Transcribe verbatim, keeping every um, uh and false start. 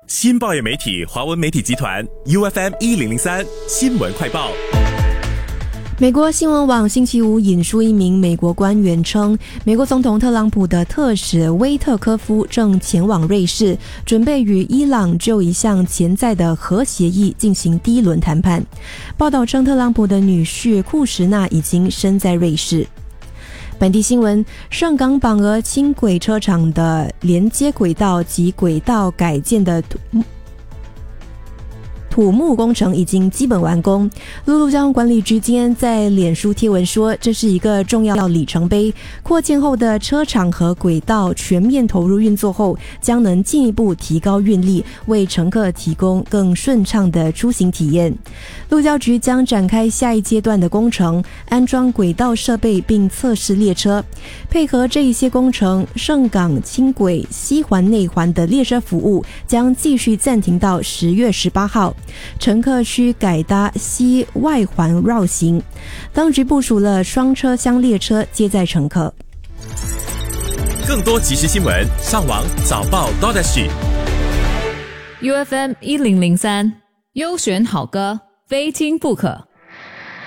新报业媒体华文媒体集团 U F M 一零零三新闻快报。 美国新闻网星期五引述一名美国官员称，美国总统特朗普的特使威特科夫正前往瑞士，准备与伊朗就一项潜在的核协议进行第一轮谈判。报道称，特朗普的女婿库什纳已经身在瑞士。本地新闻：上港榜鹅轻轨车厂的连接轨道及轨道改建的土土木工程已经基本完工。陆路交通管理局今天在脸书贴文说，这是一个重要里程碑。扩建后的车厂和轨道全面投入运作后，将能进一步提高运力，为乘客提供更顺畅的出行体验。路交局将展开下一阶段的工程，安装轨道设备并测试列车。配合这一些工程，盛港轻轨西环内环的列车服务将继续暂停到十月十八号。乘客需改搭西外环绕行，当局部署了双车厢列车接载乘客。 更多即时新闻，上网早报 .U F M 一零零三优选好歌，非听不可。